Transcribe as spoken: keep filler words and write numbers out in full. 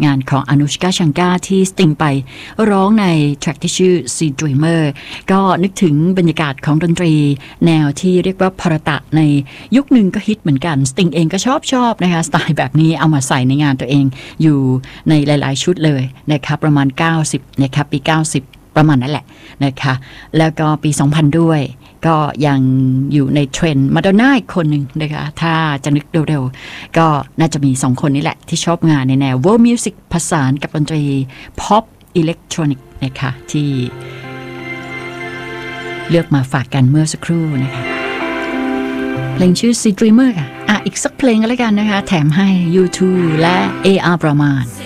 งานของอนุชกาชังกาที่สติงไปร้องในแทร็กที่ชื่อ Sea Dreamer ก็นึกถึงบรรยากาศของดนตรีแนวที่เรียกว่าพรตะในยุคหนึ่งก็ฮิตเหมือนกันสติงเองก็ชอบชอบนะคะสไตล์แบบนี้เอามาใส่ในงานตัวเองอยู่ในหลายๆชุดเลยนะคะประมาณเก้าสิบนะคะปีเก้าสิบประมาณนั้นแหละนะคะแล้วก็ปีสองพันด้วยก็ยังอยู่ในเทรนด์มาดอนน่าอีกคนหนึ่งนะคะถ้าจะนึกเร็วๆก็น่าจะมีสองคนนี้แหละที่ชอบงานในแนว World Music ผสานกับดนตรีพ็อปอิเล็กทรอนิกส์นะคะที่เลือกมาฝากกันเมื่อสักครู่นะคะเพลงชื่อ Sea Dreamer ค่ะอ่ะอีกสักเพลงก็แล้วกันนะคะแถมให้ ยู ทู และ เอ อาร์ ประมาณ